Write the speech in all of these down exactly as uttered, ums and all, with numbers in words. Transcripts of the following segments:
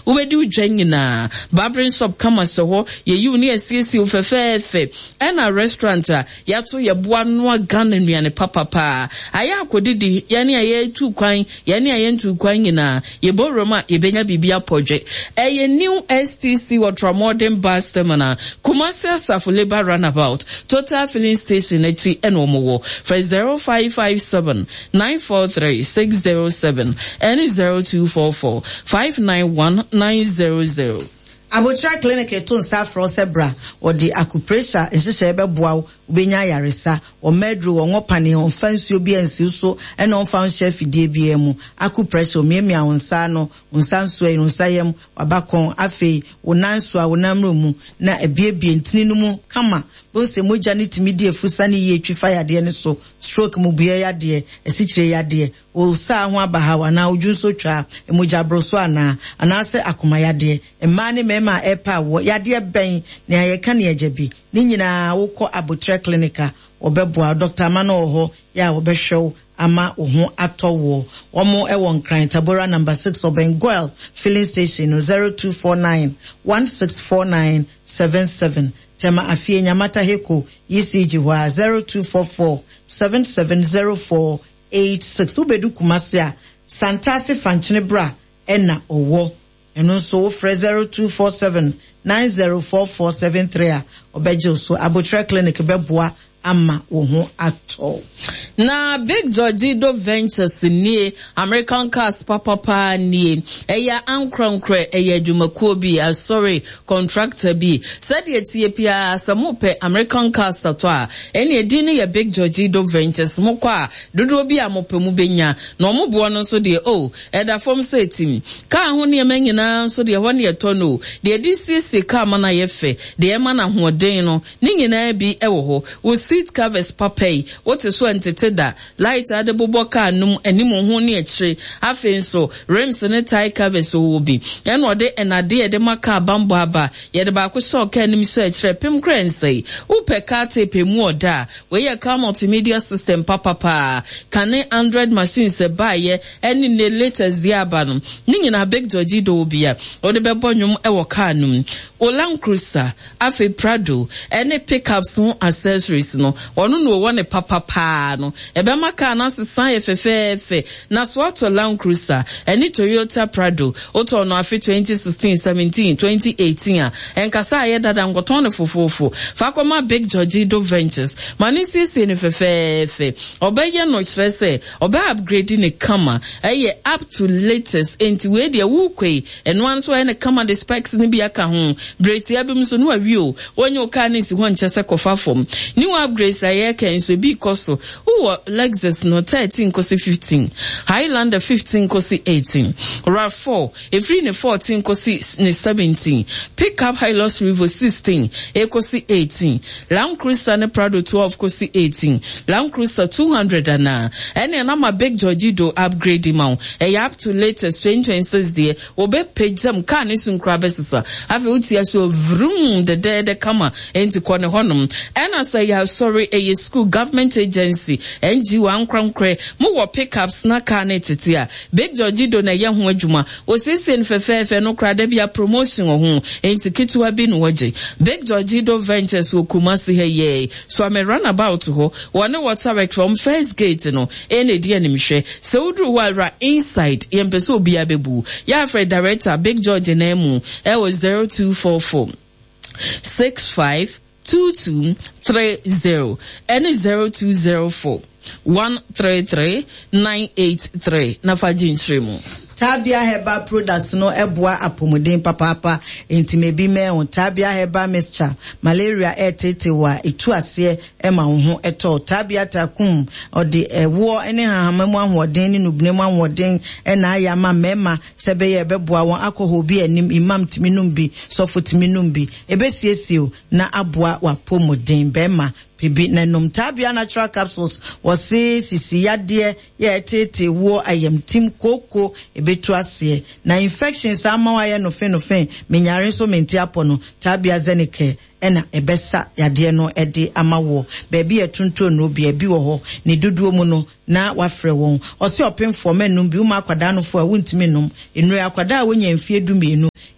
ubedi udwenye na barbering shop kama soho ye yu ni esisi ufefefe ena restaurant yato ye bua noa gana nuyane papa pa aya akodidi yani aye tu kwan yani aye ntu kwan nyina ye boroma ye benya bibia project eye new S T C Ultra Modern Bus Terminal Kumasi Asafo Labour Runabout Total Filling Station eti enomo for zero five five seven nine four three six zero seven and zero two four four five nine one nine zero zero. Abotra clinic eton safro sebra or the acupressure ensese ebeboa ubenya yaresa or medro or ngopane on fancy obi ensi so and on found chef die biemu acupressure miemia onsa no onsa so e onsayem wabakon afei wonanso a wonamro mu na ebiebie ntini no mu kama bo se moja ni timidi efusa ni ye twifa yade ne so stroke mu bia yade esichire yade o sa ho abahawa na ojunso twa emoja broso ana anase akoma yade emane mema epa wo yade ben na yeka na yajebi ni nyina wokọ Abotre clinica obeboa Doctor Mano oho ya obehwew ama oho atowo omo ewon kran Tabora number six Obenguel filling station zero two four nine one six four nine seven seven tema afie nyamata heko yisiji wa zero two four four seven seven zero four eight six ubedu Kumasi Santasi Fanchine bra ena owo eno so ofre zero two four seven nine zero four four seven three obejo so Abotre clinic beboa ama wohu ato na Big Georgido Ventures ni American Cars papa pa ni eya ankronkre eya dwumakuo bi uh, sorry contractor bi said etie pia samope American Cars to a ene edin ya Big Georgido Ventures mokwa dodo bi amopemu benya na omobo no so de oh eda form setim ka ho ne manyina so de ho ne to no de D C C ka ma na yefe de ema na hoden no ni nyina bi ewo ho wo seat covers papai what is so entete da light adebobo ka num animu ho ne akire afen so rims ne tie covers wo bi ene ode enade de maka bambo aba ye de ba ko so ka nim so akire pem krense upe ka tepe mu oda we ye ka multimedia system papa pa kane Android machines se baye eni ne latest dia ba no ni nyina Big Georgido bia ode bebo nwum e wo ka num Land Cruiser afe Prado ene pickups no accessories no onu no wo ne papa pa no ebe maka na sesan ye fefefe na so ato Land Cruiser ene Toyota Prado oto no afe twenty sixteen seventeen twenty eighteen a enkasa ye dada ngoton ne fofofo fa koma Big Georgido Ventures manisi se ne fefefe obeye no kyerese obe upgrade ne kama eye up to latest enti we de wukwe eno anso ene kama the specs ne bi aka ho Breti abim so no awio wonyo ka ne si ho nchese kofa fom ni wa upgrade aye kan so bi koso wo Lexus no thirteen kosi fifteen Highlander fifteen kosi eighteen RAV four every ne fourteen kosi ne seventeen pickup Hilux Revo sixteen e kosi eighteen Land Cruiser ne Prado twelve kosi eighteen Land Cruiser two hundred ana ene na ma Big Georgido upgrade ma e up to latest twenty twenty-six there obe page them ka ne sun kra besisa afi uti so vroom the dead the kama enti kone honum and I say ya sorry a school government agency N G O ankronkre mo wo pickups na ka na tetia Big Georgido na ye ho adwuma o sesen fefefe no kra da bia promotion ho enti kitwa bi no waje Big Georgido Ventures wo Kumasi he ye so am run about ho one water work from first gate no ene di animhwe se udru wara inside yempeso obi abebu ya Fred director Big George na emu e was zero two four four six five two two three zero and zero two zero four one three three nine eight three na fajin tremu Tabia Heba products no eboa apomuden papapa entimebi me on Tabia Heba mixture malaria etete wa etu ase ema ho eto Tabia takum ode ewo ene hahamamu ahoden ni nubnemu ahoden ena ayama mema sebe ye beboa won alcohol bi anim imam timinum bi sofo timinum bi ebesiesio na aboa wa pomuden bema Bibi na nom Tabia natural capsules wasi sisi yade ye tete wo ayam tim koko ebetu ase na infections ama wa ye no fe no fe menyare so menti apono Tabia zenike ena ebesa yade no ede amawo bebi etunto no bi ebi wo ho ne duduo mu no na wafre won ose opemfo menum bi uma akwada no fo a wontimi nom enu akwada a wonya mfie du mienu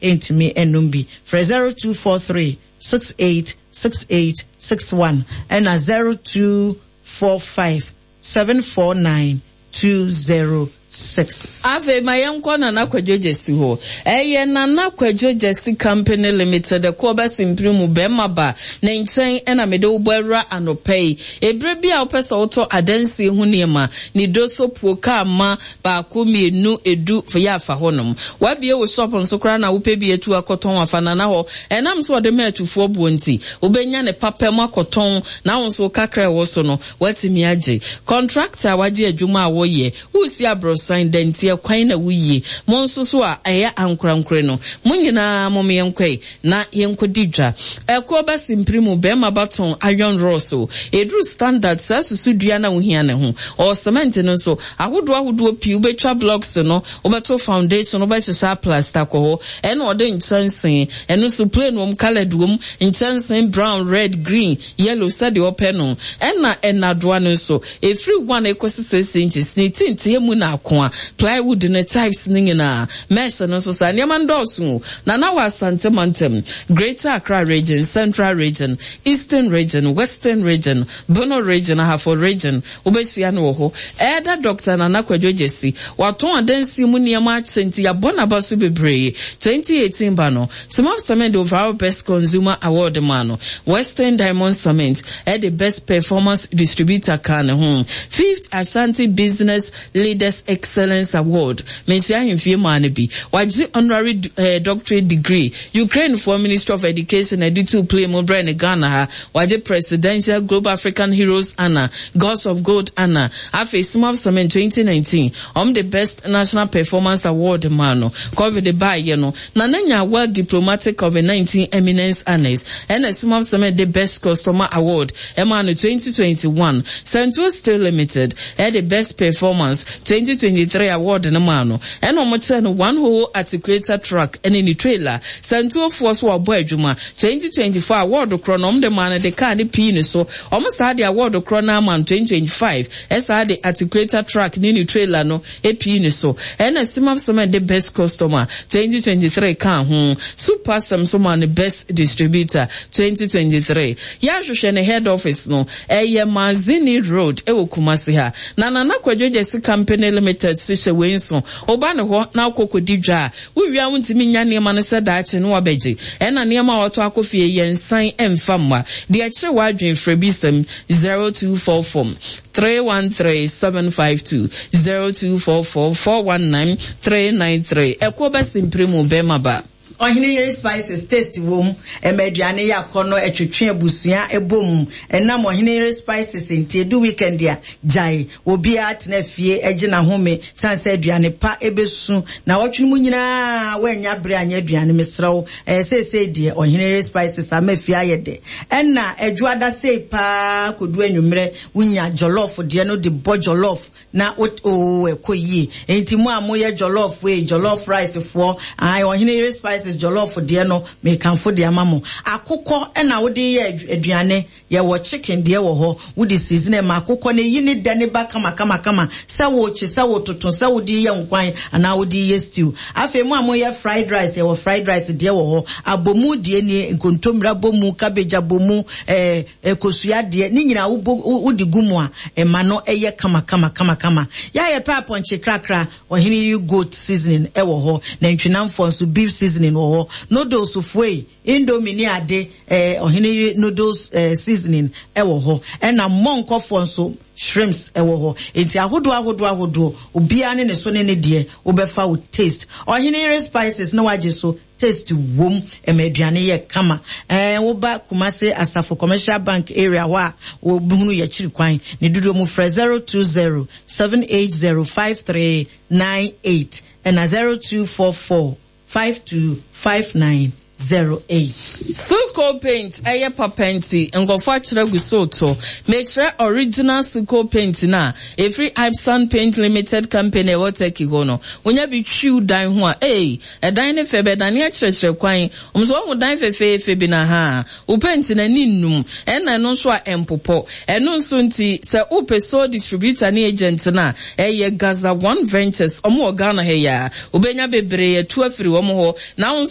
entimi enumbi. For zero two four three six eight six eight six one and a zero two four five seven four nine two zero six. Ave mayanko na na kwadwo jesi ho. Eye na na kwadwo jesi company limited e ko ba simprimu bema ba na nchen e na mede ubwera anopei. Ebre bia opesa oto adansi hu niema ni doso puoka ma ba ku mienu edu ya fa honom. Wa bie wo shop nso kra na wo pe bie tu akoton afana na ho. Enam so de metufo buonti. Obenya ne papem akoton na wonso kakra wo so no. Watimi age. Contractor waje adwuma wo ye. Usi abro sign dentia kwan na wuyi monso so a eya ankrankre no munyina momenkwe na yenkodidwa ekwo ba simprimu bema baton iron rosso edru standard sasusu dua na wohia ne ho o cement no so ahodo ahodo pi ubetwa blocks no obeto foundation obehyeha plaster ko ho ene ode nchansen eno so plain wom colored wom nchansen brown red green yellow sade open no ena enadoa no so every one ecosystem inches ni tintie mu na plywood and types ningina mesh no so sa niamandosu na na wasante mantem Greater Accra region, Central region, Eastern region, Western region, Bono region, Ahafo region ubeshia no ho eda doctor na na kwadwo jesi waton adansi mu niama senti ya bona basu bebre twenty eighteen bano some of cement overall best consumer award mano Western Diamond Cement at the best performance distributor kan ho fifth Ashanti Business Leaders Excellence Award. Mensia himfie manebi. Waji honorary uh, doctorate degree. Ukraine for Ministry of Education editu play mo brand Ghana ha. Waji Presidential Global African Heroes Anna. Gods of Gold Anna. Afe Small Summit twenty nineteen. Um the best national performance award mano. COVID the buy you know. Nananya World Diplomatic COVID nineteen Eminence Honors. And a Small Summit the best customer award. Emano twenty twenty-one. Central Steel Limited. Had the best performance twenty twenty-three award na mano and o moten one whole articulator truck and in the trailer Santo Force wa boy adwuma twenty twenty-four award chronom the man the car the pin so almost had the award chronom man twenty twenty-five as had the articulator truck in the trailer no e pin so and a sim of some the best customer twenty twenty-three kan ho super some some the best distributor twenty twenty-three ya hwehwe ne head office no eye Mazini Road e wo Kumasi ha na na na kwadwo jesi company limited sise wenso oba ne ho na akokodidwa wo wia wontimi nya ne ma ne sedache no wabeji e na ne ma wato akofie yensan emfamma de akire wadwen frabisem zero two four four three one three seven five two zero two four four four one nine three nine three ekoba simpremu bema ba Ohine spices taste wom emeduane yakono etwetwe abusua ebom enam ohine spices ntie do weekend ya jai obi atna fie egina home sanse aduane pa ebesu na wotwe mu nyina wanya bre anya aduane mesrew eh sese die ohine spices amafie ayede enna adwada sei pa kodu anwumre wunya jollof de no de bo jollof na o ekoyi enti mu amoye jollof we jollof rice for ai ohine spices jollof de no me kanfo de amamo akukọ ena wo de ye aduane ye wo chicken de wo ho wo de season ma akukọ ne yini de ne ba kama kama kama se wo chi se wo totun se wo de ye nkwan ana wo de ye stew afa mu amoye fried rice ye wo fried rice de wo ho abomu de ne nkontomra bomu cabbage abomu eh ekosua de ni nyina wo de gumu a e ma no eye kama kama kama kama ya ye pa ponche krakra ohini goat seasoning e wo ho na ntwenamfo so beef seasoning wo ho noodles fue indomie ni ade eh ohini noodles eh, seasoning e wo ho e na monko fo so shrimps e wo ho enti ahodo ahodo ahodo obia ne ne so ne ne de obefa wo taste ohini spices na waje so taste wom emeduane ye kama eh wo ba Kumasi Asafo Commercial Bank area wa wo buhunu ye chiri kwan ne dudu mu fra zero two zero seven eight zero five three nine eight and a zero two four four five two five nine zero eight. Silco paint eye papenti ngofo akire gusoto make sure original Silco paint na every Ipson Paint Limited company what take go no onya bi twiu dan ho a eh edan ne fe be dan ne akire kwan omso wo dan fe fe fe bi na ha o paint na ninnum ena no so a empopo eno so nti se o peso distributor ne agent na eye Gaza One Ventures omo Ghana he ya obenya bebre ya tu afiri wo ho na